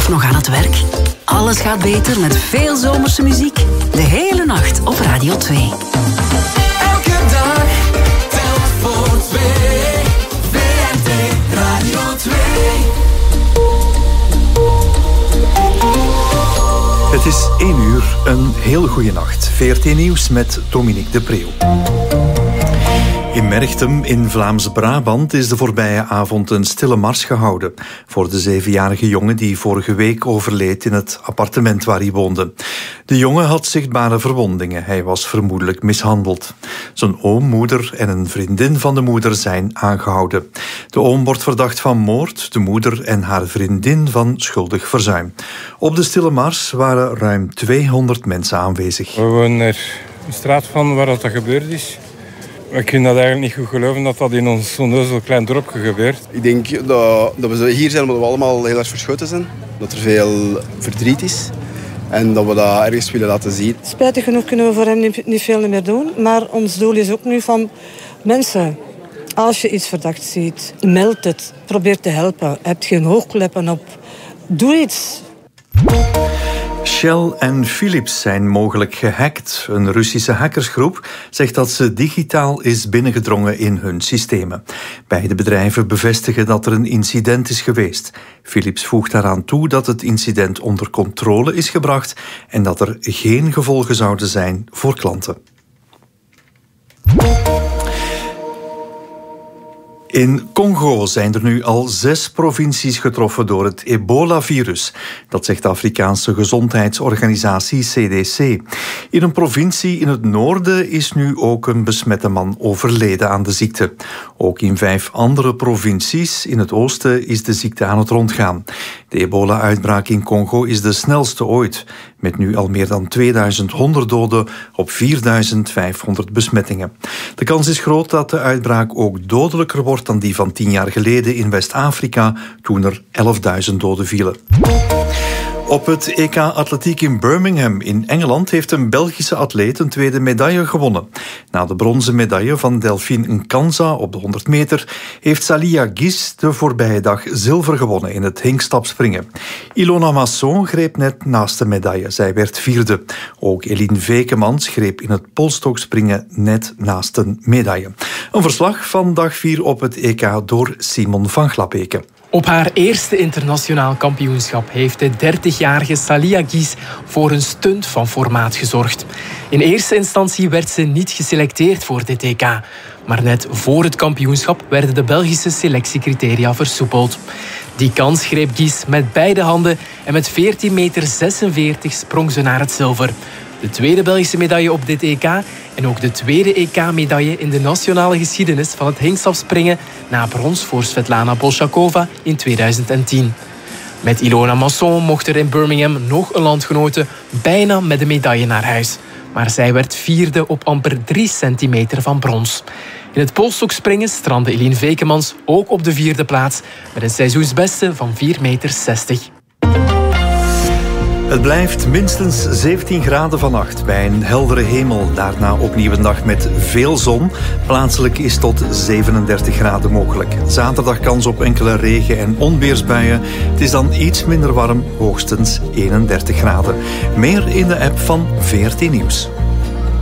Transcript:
nog aan het werk? Alles gaat beter met veel zomerse muziek. De hele nacht op Radio 2. Elke dag telt voor twee. VRT Radio 2. Het is 1 uur, een heel goede nacht. VRT Nieuws met Dominique de Preeuw. In Merchtem in Vlaams-Brabant is de voorbije avond een stille mars gehouden voor de 7-jarige jongen die vorige week overleed in het appartement waar hij woonde. De jongen had zichtbare verwondingen. Hij was vermoedelijk mishandeld. Zijn oom, moeder en een vriendin van de moeder zijn aangehouden. De oom wordt verdacht van moord, de moeder en haar vriendin van schuldig verzuim. Op de stille mars waren ruim 200 mensen aanwezig. We wonen er een straat van waar dat gebeurd is. We kunnen dat eigenlijk niet goed geloven dat dat in ons zo'n klein dorpje gebeurt. Ik denk dat we hier zijn omdat we allemaal heel erg verschoten zijn. Dat er veel verdriet is. En dat we dat ergens willen laten zien. Spijtig genoeg kunnen we voor hem niet veel meer doen. Maar ons doel is ook nu van mensen. Als je iets verdacht ziet, meld het. Probeer te helpen. Heb geen hoogkleppen op. Doe iets. Shell en Philips zijn mogelijk gehackt. Een Russische hackersgroep zegt dat ze digitaal is binnengedrongen in hun systemen. Beide bedrijven bevestigen dat er een incident is geweest. Philips voegt daaraan toe dat het incident onder controle is gebracht en dat er geen gevolgen zouden zijn voor klanten. In Congo zijn er nu al 6 provincies getroffen door het ebola-virus. Dat zegt de Afrikaanse gezondheidsorganisatie CDC. In een provincie in het noorden is nu ook een besmette man overleden aan de ziekte. Ook in 5 andere provincies in het oosten is de ziekte aan het rondgaan. De ebola-uitbraak in Congo is de snelste ooit, met nu al meer dan 2100 doden op 4500 besmettingen. De kans is groot dat de uitbraak ook dodelijker wordt dan die van 10 jaar geleden in West-Afrika, toen er 11.000 doden vielen. Op het EK Atletiek in Birmingham in Engeland heeft een Belgische atleet een tweede medaille gewonnen. Na de bronzen medaille van Delphine Nkanza op de 100 meter heeft Salia Guis de voorbije dag zilver gewonnen in het hinkstapspringen. Ilona Masson greep net naast de medaille. Zij werd 4e. Ook Eline Vekemans greep in het polstokspringen net naast een medaille. Een verslag van dag 4 op het EK door Simon van Glabeke. Op haar eerste internationaal kampioenschap heeft de 30-jarige Salia Guis voor een stunt van formaat gezorgd. In eerste instantie werd ze niet geselecteerd voor dit EK. Maar net voor het kampioenschap werden de Belgische selectiecriteria versoepeld. Die kans greep Guis met beide handen en met 14,46 meter sprong ze naar het zilver. De tweede Belgische medaille op dit EK en ook de tweede EK-medaille in de nationale geschiedenis van het hinkstapspringen na brons voor Svetlana Bolshakova in 2010. Met Ilona Masson mocht er in Birmingham nog een landgenote bijna met de medaille naar huis. Maar zij werd 4e op amper 3 centimeter van brons. In het polstokspringen strandde Eline Vekemans ook op de 4e plaats met een seizoensbeste van 4,60 meter. Het blijft minstens 17 graden vannacht bij een heldere hemel. Daarna opnieuw een dag met veel zon. Plaatselijk is tot 37 graden mogelijk. Zaterdag kans op enkele regen- en onweersbuien. Het is dan iets minder warm, hoogstens 31 graden. Meer in de app van VRT Nieuws.